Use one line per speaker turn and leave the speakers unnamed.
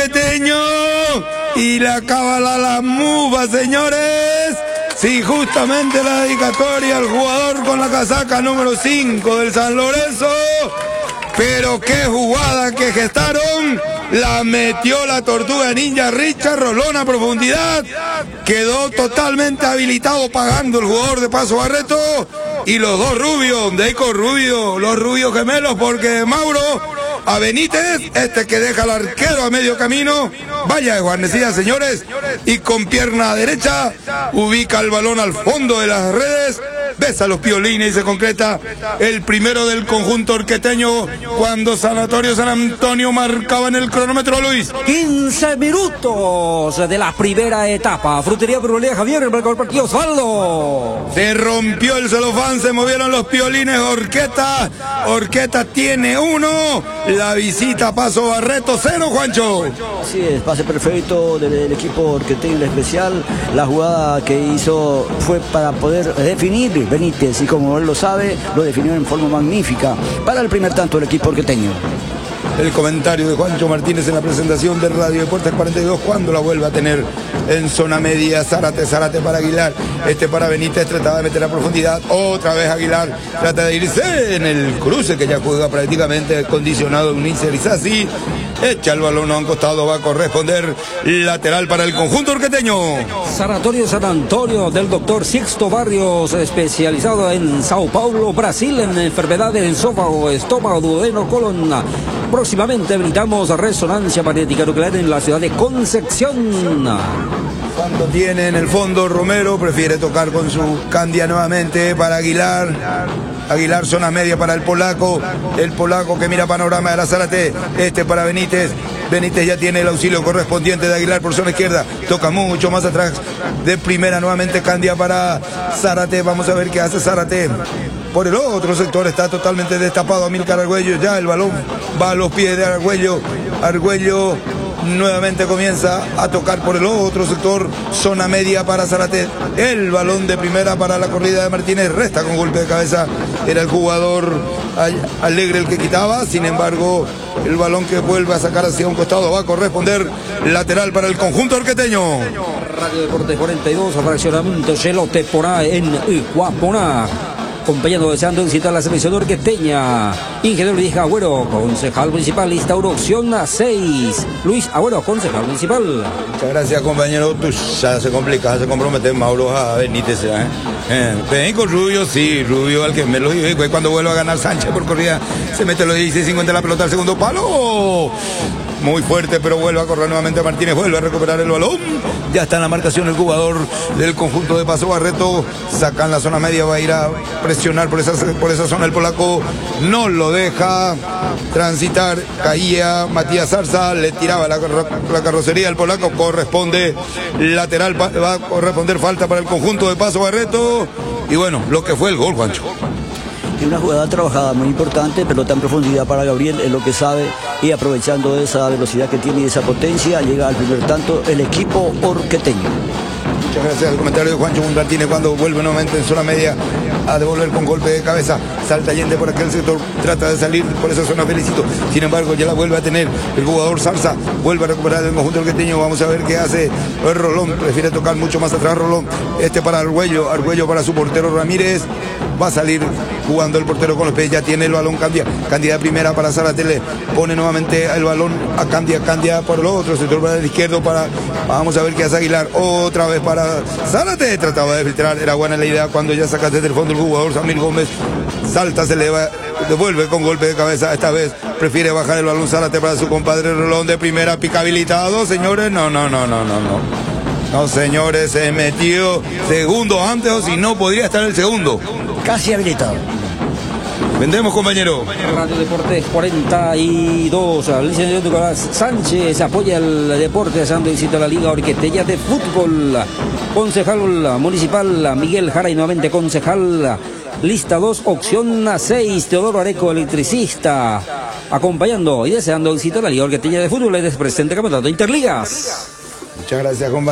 Orqueteño y la cábala las mufas, señores. Sí, justamente la dedicatoria al jugador con la casaca número 5 del San Lorenzo. Pero qué jugada que gestaron. La metió la tortuga ninja Richard Rolón a profundidad. Quedó totalmente habilitado pagando el jugador de Paso Barreto. Y los dos rubios, Deco Rubio, los rubios gemelos, porque Mauro a Benítez, este que deja al arquero a medio camino, vaya de guarnecida, señores, y con pierna derecha ubica el balón al fondo de las redes, besa los piolines y se concreta el primero del conjunto orqueteño cuando Sanatorio San Antonio marcaba en el cronómetro, Luis.
15 minutos de la primera etapa. Frutería Brulea Javier, el marcador partido Osvaldo.
Se rompió el celofán, se movieron los piolines. Orqueta tiene 1. La visita Paso Barreto 0, Juancho.
Así es, pase perfecto del equipo orqueteño especial. La jugada que hizo fue para poder definir Benítez, y como él lo sabe, lo definió en forma magnífica para el primer tanto del equipo orqueteño.
El comentario de Juancho Martínez en la presentación de Radio Deportes 42, cuando la vuelva a tener en zona media. Zárate para Aguilar, para Benítez, trataba de meter a profundidad, otra vez Aguilar trata de irse en el cruce que ya juega prácticamente condicionado un Irizasi. Echa el balón a un costado, va a corresponder lateral para el conjunto orqueteño.
Sanatorio San Antonio del doctor Sixto Barrios, especializado en Sao Paulo, Brasil, en enfermedades del estómago, duodeno, colon. Próximamente habilitamos resonancia magnética nuclear en la ciudad de Concepción.
Cuando tiene en el fondo Romero, prefiere tocar con su Candia nuevamente para Aguilar. Aguilar, zona media para el polaco que mira panorama de la Zárate, para Benítez. Benítez ya tiene el auxilio correspondiente de Aguilar por zona izquierda, toca mucho más atrás de primera, nuevamente Candia para Zárate. Vamos a ver qué hace Zárate. Por el otro sector está totalmente destapado Amílcar Argüello, ya el balón va a los pies de Argüello. Argüello nuevamente comienza a tocar por el otro sector, zona media para Zárate. El balón de primera para la corrida de Martínez, resta con golpe de cabeza. Era el jugador Alegre el que quitaba, sin embargo el balón que vuelve a sacar hacia un costado va a corresponder lateral para el conjunto orqueteño.
Radio Deportes 42, fraccionamiento Chelote Porá en Iguaporá. Acompañando, deseando visitar la selección orqueteña. Ingeniero Luis Agüero, concejal municipal, instauró opción 6. Luis Agüero, concejal municipal.
Muchas gracias, compañero. Tú ya se complica, ya se compromete Mauro a Benítez. Ven con Rubio, sí, Rubio al que me lo dijo. Cuando vuelva a ganar Sánchez por corrida, se mete los 16-50 la pelota al segundo palo. Muy fuerte, pero vuelve a correr nuevamente Martínez, vuelve a recuperar el balón. Ya está en la marcación el jugador del conjunto de Paso Barreto. Sacan la zona media, va a ir a presionar por esa zona el polaco. No lo deja transitar. Caía Matías Zarza, le tiraba la carrocería al polaco. Corresponde lateral, va a corresponder falta para el conjunto de Paso Barreto. Y bueno, lo que fue el gol, Juancho.
Y una jugada trabajada muy importante, pelota en profundidad para Gabriel, es lo que sabe, y aprovechando esa velocidad que tiene y esa potencia, llega al primer tanto el equipo orqueteño.
Muchas gracias. El comentario de Juancho Martínez cuando vuelve nuevamente en zona media a devolver con golpe de cabeza. Salta Allende por aquel sector, trata de salir por esa zona, Felicito. Sin embargo, ya la vuelve a tener el jugador Zarza, vuelve a recuperar el conjunto orqueteño. Vamos a ver qué hace el Rolón, prefiere tocar mucho más atrás Rolón. Para Argüello, Argüello para su portero Ramírez. Va a salir jugando el portero con los pies, ya tiene el balón Candia de primera para Zárate, le pone nuevamente el balón a Candia por el otro sector para el izquierdo vamos a ver qué hace Aguilar, otra vez para Zárate, trataba de filtrar, era buena la idea cuando ya saca desde el fondo el jugador Samir Gómez, salta, se eleva, devuelve con golpe de cabeza, esta vez prefiere bajar el balón Zárate para su compadre Rolón de primera, pica habilitado, señores, no, señores, se metió segundo antes o si no podría estar el segundo.
Casi habilitado.
Vendemos, compañero.
Radio Deportes 42. Licenciado Nicolás Sánchez apoya el deporte, dando visita a la Liga Orqueteña de Fútbol. Concejal municipal Miguel Jara y nuevamente concejal. Lista 2, opción 6. Teodoro Areco, electricista. Acompañando y deseando visita a la Liga Orqueteña de Fútbol. Es presente campeonato Interligas.
Muchas gracias, compañero.